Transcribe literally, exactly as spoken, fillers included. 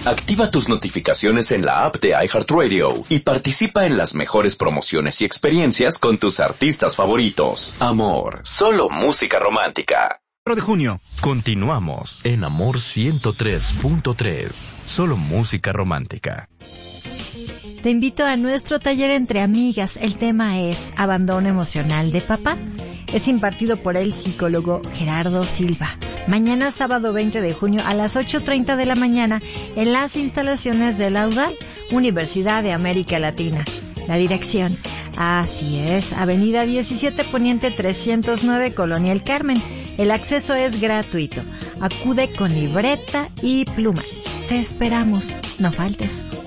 Activa tus notificaciones en la app de iHeartRadio y participa en las mejores promociones y experiencias con tus artistas favoritos. Amor, solo música romántica. de junio. Continuamos en Amor ciento tres punto tres. Solo música romántica. Te invito a nuestro taller entre amigas. El tema es abandono emocional de papá. Es impartido por el psicólogo Gerardo Silva. Mañana sábado veinte de junio a las ocho treinta de la mañana en las instalaciones de la UDAL, Universidad de América Latina. La dirección, así es, Avenida diecisiete Poniente trescientos nueve, Colonia El Carmen. El acceso es gratuito. Acude con libreta y pluma. Te esperamos, no faltes.